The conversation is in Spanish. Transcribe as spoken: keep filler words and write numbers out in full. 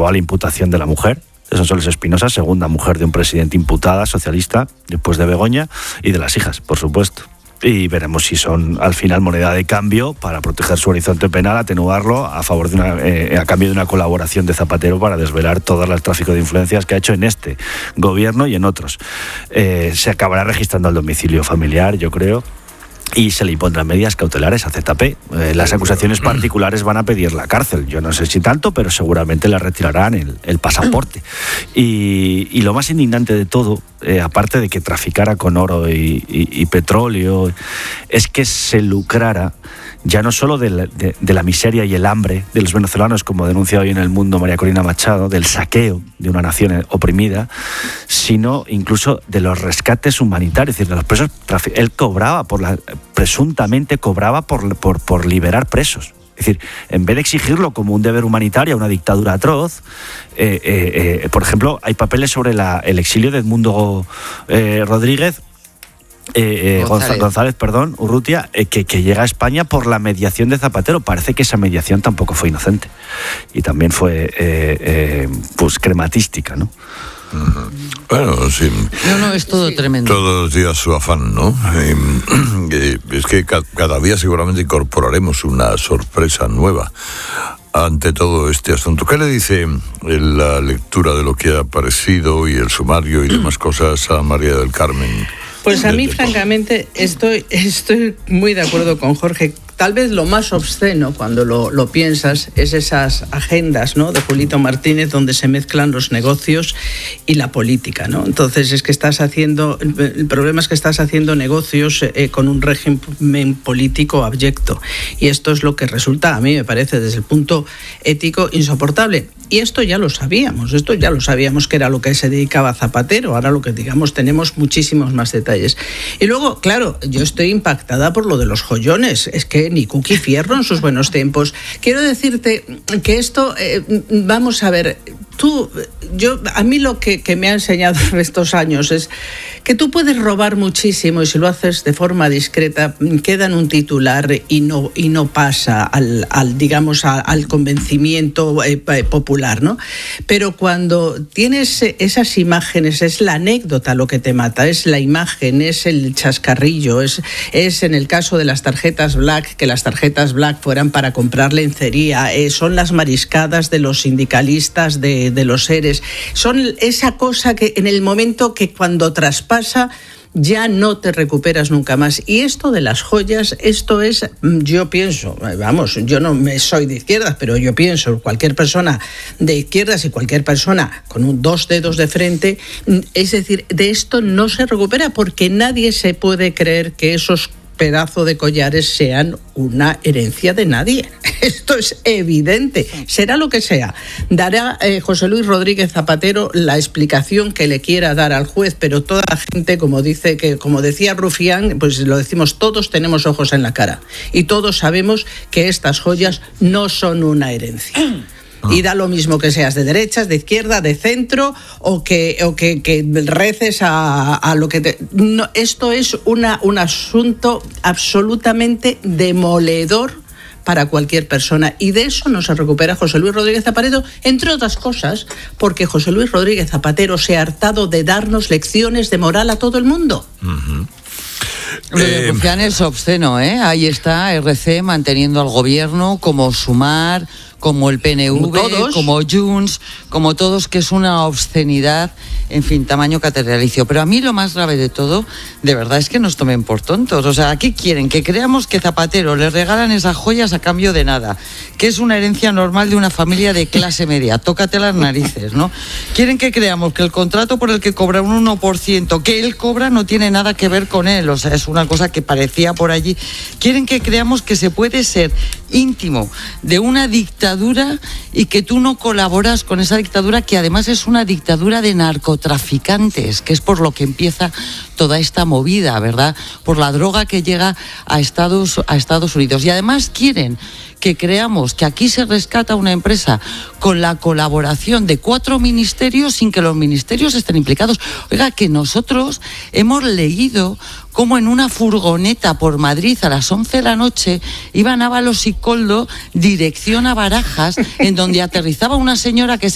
aprobar la imputación de la mujer, de Sonsoles Espinosa, segunda mujer de un presidente imputada socialista, después de Begoña, y de las hijas, por supuesto. Y veremos si son al final moneda de cambio para proteger su horizonte penal, atenuarlo a favor de una, eh, a cambio de una colaboración de Zapatero para desvelar todo el tráfico de influencias que ha hecho en este gobierno y en otros. Eh, se acabará registrando el domicilio familiar, yo creo, y se le impondrán medidas cautelares a Z P. Eh, las acusaciones particulares van a pedir la cárcel. Yo no sé si tanto, pero seguramente le retirarán el, el pasaporte. Y, y lo más indignante de todo, eh, aparte de que traficara con oro y, y, y petróleo, es que se lucrara ya no solo de la, de, de la miseria y el hambre de los venezolanos, como denuncia hoy en El Mundo María Corina Machado, del saqueo de una nación oprimida, sino incluso de los rescates humanitarios, es decir, de los presos. Él cobraba por la, presuntamente cobraba por, por, por liberar presos. Es decir, en vez de exigirlo como un deber humanitario a una dictadura atroz, eh, eh, eh, por ejemplo, hay papeles sobre la, el exilio de Edmundo eh, Rodríguez, Eh, eh, González. González, perdón, Urrutia, eh, que, que llega a España por la mediación de Zapatero. Parece que esa mediación tampoco fue inocente y también fue eh, eh, pues crematística, ¿no? Uh-huh. Bueno, sí. No, no, es todo sí. tremendo. Todos los días su afán, ¿no? Eh, es que ca- cada día seguramente incorporaremos una sorpresa nueva ante todo este asunto. ¿Qué le dice la lectura de lo que ha aparecido y el sumario y demás cosas a María del Carmen? Pues a mí, francamente, estoy, estoy muy de acuerdo con Jorge. Tal vez lo más obsceno, cuando lo, lo piensas, es esas agendas, ¿no?, de Julito Martínez, donde se mezclan los negocios y la política, ¿no? Entonces es que estás haciendo, el problema es que estás haciendo negocios eh, con un régimen político abyecto. Y esto es lo que resulta, a mí me parece, desde el punto ético, insoportable. Y esto ya lo sabíamos, esto ya lo sabíamos que era lo que se dedicaba Zapatero. Ahora lo que digamos, tenemos muchísimos más detalles. Y luego, claro, yo estoy impactada por lo de los joyones. Es que ni Cuqui Fierro en sus buenos tiempos. Quiero decirte que esto, eh, vamos a ver, tú, yo, a mí lo que, que me ha enseñado estos años es que tú puedes robar muchísimo y si lo haces de forma discreta queda en un titular y no, y no pasa al, al digamos, a, al convencimiento eh, popular, ¿no? Pero cuando tienes esas imágenes, es la anécdota lo que te mata, es la imagen, es el chascarrillo, es, es en el caso de las tarjetas Black, que las tarjetas Black fueran para comprar lencería, eh, son las mariscadas de los sindicalistas de, de los seres, son esa cosa que en el momento que cuando traspasa ya no te recuperas nunca más. Y esto de las joyas, esto es, yo pienso, vamos, yo no me soy de izquierdas, pero yo pienso, cualquier persona de izquierdas y cualquier persona con un dos dedos de frente, es decir, de esto no se recupera porque nadie se puede creer que esos pedazo de collares sean una herencia de nadie. Esto es evidente. Será lo que sea. Dará eh, José Luis Rodríguez Zapatero la explicación que le quiera dar al juez, pero toda la gente, como dice que, como decía Rufián, pues lo decimos, todos tenemos ojos en la cara y todos sabemos que estas joyas no son una herencia. Y da lo mismo que seas de derechas, de izquierda, de centro o que, o que, que reces a, a lo que te... No, esto es una, un asunto absolutamente demoledor para cualquier persona y de eso no se recupera José Luis Rodríguez Zapatero, entre otras cosas porque José Luis Rodríguez Zapatero se ha hartado de darnos lecciones de moral a todo el mundo. Uh-huh. Lo de Rufián es obsceno, ¿eh? Ahí está R C manteniendo al gobierno como Sumar, como el P N V, como, como Junts, como todos, que es una obscenidad, en fin, tamaño catedralicio. Pero a mí lo más grave de todo, de verdad, es que nos tomen por tontos. O sea, ¿qué quieren? Que creamos que Zapatero le regalan esas joyas a cambio de nada, que es una herencia normal de una familia de clase media. Tócate las narices, ¿no? Quieren que creamos que el contrato por el que cobra un uno por ciento que él cobra no tiene nada que ver con él. O sea, es una cosa que parecía por allí. Quieren que creamos que se puede ser íntimo de una dictadura y que tú no colaboras con esa dictadura, que además es una dictadura de narcotraficantes, que es por lo que empieza toda esta movida, ¿verdad? Por la droga que llega a Estados, a Estados Unidos. Y además quieren que creamos que aquí se rescata una empresa con la colaboración de cuatro ministerios sin que los ministerios estén implicados. Oiga, que nosotros hemos leído cómo en una furgoneta por Madrid a las once de la noche iban Ábalos y Coldo dirección a Barajas, en donde aterrizaba una señora que se